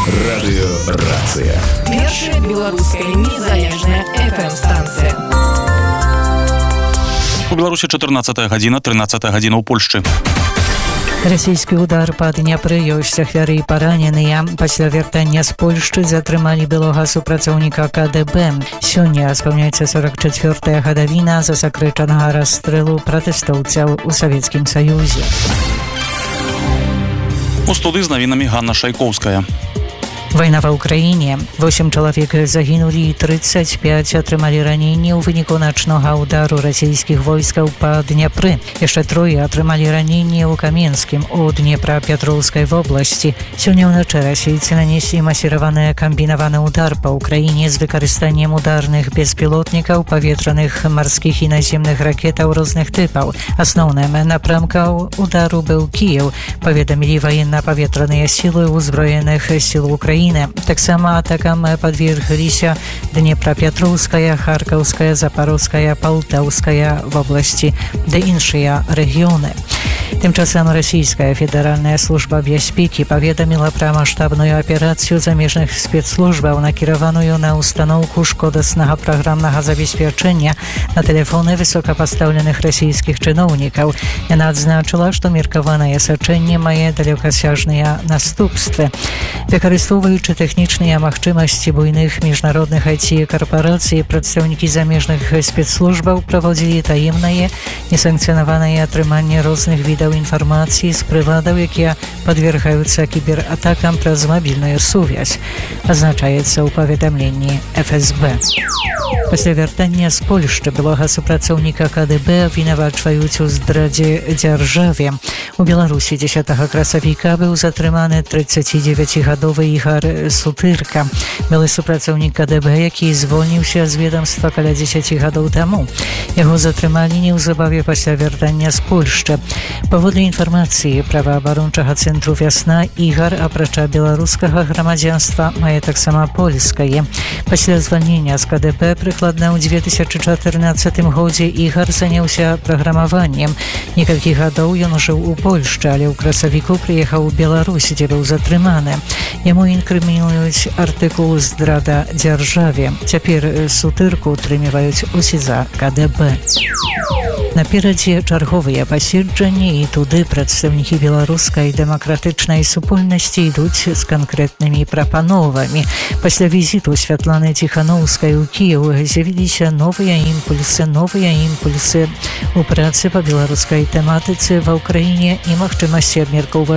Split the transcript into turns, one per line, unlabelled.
Радыёрацыя.
Першая беларуская незалежная FM-станцыя.
У Беларусі 14 гадзіна, 13 гадзіна ў Польшчы.
Расійскі удар па Дняпры, ёсць ахвяры і параненыя. Пасля вяртання з Польшчы затрымалі былога супрацоўніка КДБ. Сёння спаўняецца 44-я гадавіна засакрэчанага расстрэлу пратэстоўцаў у Савецкім Саюзе.
У студыі з навінамі Ганна Шайкоўская.
Вайна ва ўкраіне. 8 чалавек загінулі і 35 атрымалі раненні ў выніку начнога удару расійскіх войскаў па Дняпры. Яшчэ 3 атрымалі раненні ў Каменскім у Днепрапетроўскай вобласці. Сёння ўначы расійцы нанеслі масіраваны камбінаваны удар па ўкраіне з выкарыстаннем ударных беспілотнікаў, паветраных, марскіх і наземных ракетаў розных тыпаў. Асноўным напрамкам удару быў Кіеў, паведамілі ваенна-паветраныя сілы ўзброеных сіл Украіны. Таксама атакам падвергліся Днепрапетроўская, Харкаўская, Запорожская, Палтаўская вобласці ды іншыя рэгіёны. Тым часам расійская федэральная служба бяспекі паведаміла пра маштабную аперацыю замежных спецслужбаў, накіраваную на ўстаноўку шкодаснага праграмнага забеспячэння на тэлефоны высокапастаўленых расійскіх чыноўнікаў. Яна адзначыла, што меркаванае сачэнне мае далёкасяжныя наступствы. Выкарыстоўваючы тэхнічныя магчымасці буйных міжнародных IT-карпарацый, прадстаўнікі замежных спецслужбаў праводзілі таемнае, несанкцыянаванае атрыманне розных відаў інфармацыі з прыладаў, якія падвергаюцца кібератакам праз мабільную сувязь, азначаецца ў паведамленні ФСБ. Пасля вяртання з Польшчы былога супрацоўніка КДБ абвінавачваюць у здрадзе дзяржаве. У Беларусі 10 красавіка быў затрыманы 39-гадовы Ігар Сутырка, былы супрацоўнік КДБ, які звольніўся з ведамства каля 10 гадоў таму. Яго затрымалі неўзабаве пасля вяртання з Польшчы. Паводле інфармацыі праваабарончага цэнтру «Вясна», Ігар, апрача беларускага грамадзянства, мае таксама польскае. Пасля звальнення з КДБ прыкладна ў 2014 годзе Ігар заняўся праграмаваннем. Некалькі гадоў ён жыў у Польшчы, але ў красавіку прыехаў у Беларусь, дзе быў затрыманы. Яму інкрымінуюць артыкул «Здрада дзяржаве». Цяпер Сутырку утрымліваюць у СІЗА КДБ. Наперадзе чарговыя паседжанні, і туды прадстаўнікі беларускай дэмакратычнай супольнасці ідуць з канкрэтнымі прапановамі. Пасля візіту Святланы Ціхановскай у Кіеў з'явіліся новыя імпульсы ў працы па беларускай тэматыцы ва ўкраіне і магчымасці абмеркоўваць